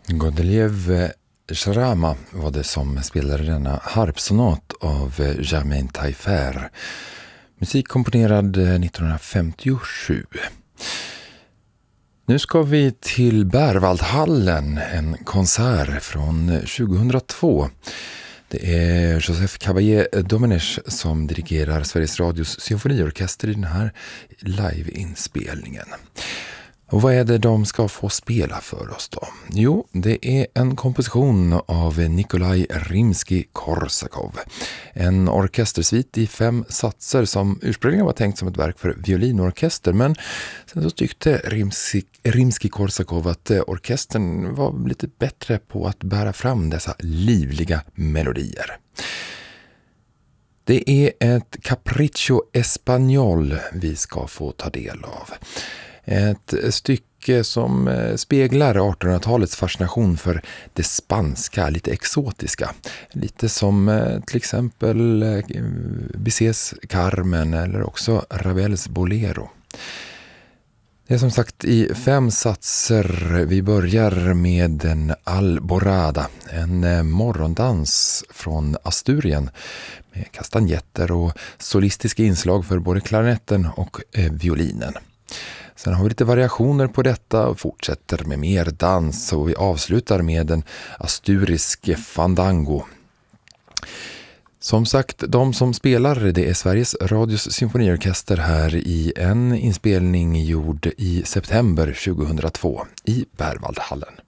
Godelieve Sharama var det som spelade denna harpsonat av Germain Taillefer. Musik komponerad 1957. Nu ska vi till Berwaldhallen, en konsert från 2002. Det är Joseph Caballé-Domenech som dirigerar Sveriges Radios symfoniorkester i den här liveinspelningen. Och vad är det de ska få spela för oss då? Jo, det är en komposition av Nikolaj Rimsky-Korsakov. En orkestersvit i 5 satser som ursprungligen var tänkt som ett verk för violinorkester. Men sen så tyckte Rimsky-Korsakov att orkestern var lite bättre på att bära fram dessa livliga melodier. Det är ett Capriccio Espagnol vi ska få ta del av. Ett stycke som speglar 1800-talets fascination för det spanska, lite exotiska. Lite som till exempel Bizets Carmen eller också Ravels Bolero. Det är som sagt i 5 satser. Vi börjar med en Alborada, en morgondans från Asturien med kastanjetter och solistiska inslag för både klarinetten och violinen. Sen har vi lite variationer på detta och fortsätter med mer dans och vi avslutar med en asturisk fandango. Som sagt, de som spelar det är Sveriges Radios symfoniorkester här i en inspelning gjord i september 2002 i Berwaldhallen.